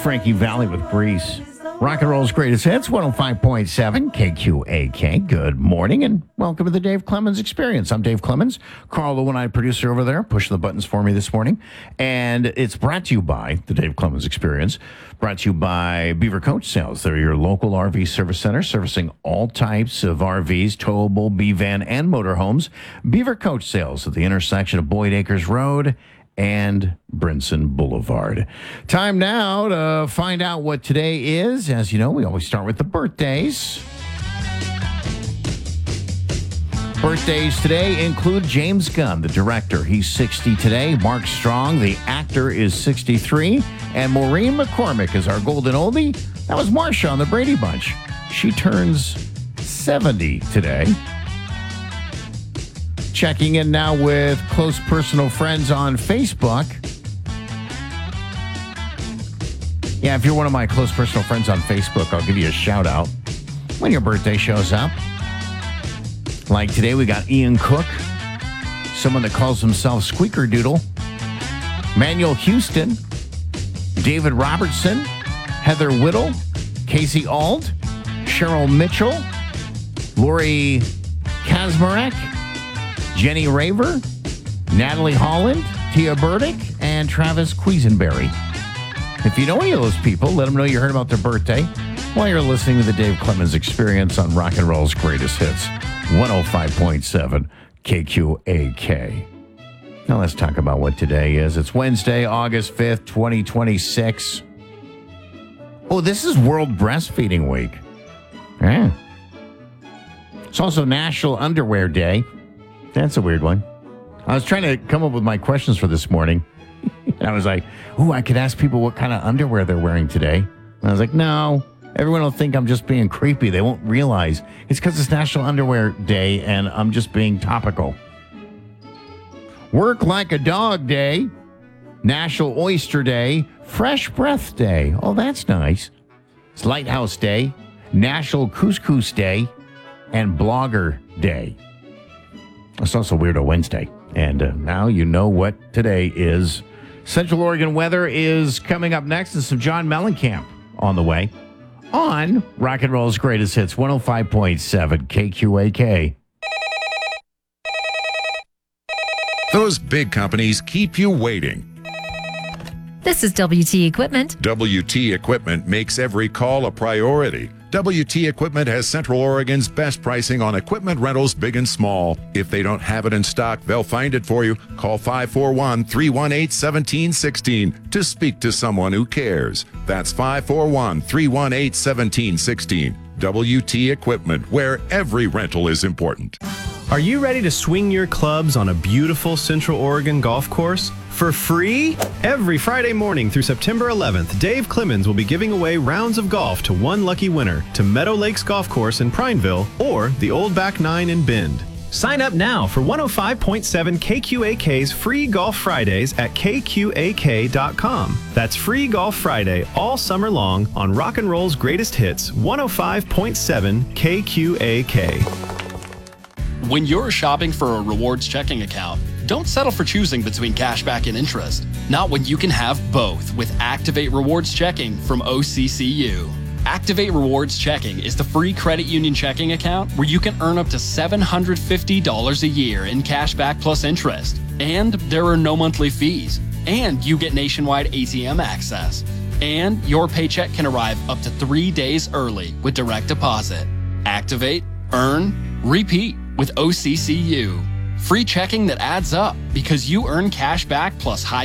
Frankie Valli with Grease. Rock and roll's greatest hits, 105.7 KQAK. Good morning and welcome to the Dave Clemens Experience. I'm Dave Clemens. Carl, the one-eyed producer over there, pushing the buttons for me this morning. And it's brought to you by the Dave Clemens Experience. Brought to you by Beaver Coach Sales. They're your local RV service center, servicing all types of RVs, towable, B-van, and motorhomes. Beaver Coach Sales at the intersection of Boyd Acres Road and Brinson Boulevard. Time now to find out what today is. As you know, we always start with the birthdays. Birthdays today include James Gunn, the director. He's 60 today. Mark Strong, the actor, is 63. And Maureen McCormick is our golden oldie. That was Marsha on the Brady Bunch. She turns 70 today. Checking in now with close personal friends on Facebook. Yeah, if you're one of my close personal friends on Facebook, I'll give you a shout out when your birthday shows up. Like today, we got Ian Cook, someone that calls himself Squeaker Doodle, Manuel Houston, David Robertson, Heather Whittle, Casey Auld, Cheryl Mitchell, Lori Kazmarek, Jenny Raver, Natalie Holland, Tia Burdick, and Travis Quisenberry. If you know any of those people, let them know you heard about their birthday while you're listening to the Dave Clemens Experience on Rock and Roll's Greatest Hits, 105.7 KQAK. Now let's talk about what today is. It's Wednesday, August 5th, 2026. Oh, this is World Breastfeeding Week. Yeah. It's also National Underwear Day. That's a weird one. I was trying to come up with my questions for this morning. And I was like, I could ask people what kind of underwear they're wearing today. And I was like, no, everyone will think I'm just being creepy. They won't realize it's because it's National Underwear Day and I'm just being topical. Work Like a Dog Day, National Oyster Day, Fresh Breath Day. Oh, that's nice. It's Lighthouse Day, National Couscous Day, and Blogger Day. It's also Weirdo Wednesday. And now you know what today is. Central Oregon weather is coming up next. And some John Mellencamp on the way on Rock and Roll's Greatest Hits, 105.7 KQAK. Those big companies keep you waiting. This is WT Equipment. WT Equipment makes every call a priority. WT Equipment has Central Oregon's best pricing on equipment rentals, big and small. If they don't have it in stock, they'll find it for you. Call 541-318-1716 to speak to someone who cares. That's 541-318-1716. WT Equipment, where every rental is important. Are you ready to swing your clubs on a beautiful Central Oregon golf course for free? Every Friday morning through September 11th, Dave Clemens will be giving away rounds of golf to one lucky winner to Meadow Lakes Golf Course in Prineville or the Old Back 9 in Bend. Sign up now for 105.7 KQAK's Free Golf Fridays at KQAK.com. That's Free Golf Friday all summer long on Rock and Roll's Greatest Hits, 105.7 KQAK. When you're shopping for a rewards checking account, don't settle for choosing between cashback and interest. Not when you can have both with Activate Rewards Checking from OCCU. Activate Rewards Checking is the free credit union checking account where you can earn up to $750 a year in cashback plus interest. And there are no monthly fees. And you get nationwide ATM access. And your paycheck can arrive up to 3 days early with direct deposit. Activate, earn, repeat with OCCU. Free checking that adds up because you earn cash back plus high